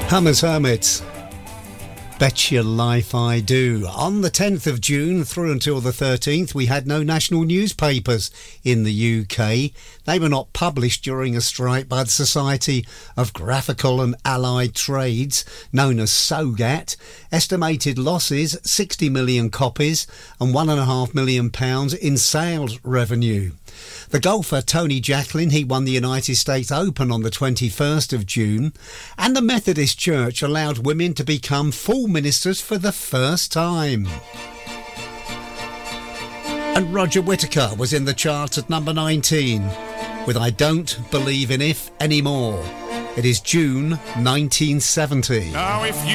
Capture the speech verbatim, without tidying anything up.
Hammer's Hermits. Bet your life I do. On the tenth of June through until the thirteenth, we had no national newspapers in the U K. They were not published during a strike by the Society of Graphical and Allied Trades, known as SOGAT. Estimated losses, sixty million copies and one and a half million pounds in sales revenue. The golfer Tony Jacklin, he won the United States Open on the twenty-first of June, and the Methodist Church allowed women to become full ministers for the first time. And Roger Whittaker was in the charts at number nineteen with I Don't Believe in If Anymore. It is June nineteen seventy. Now if you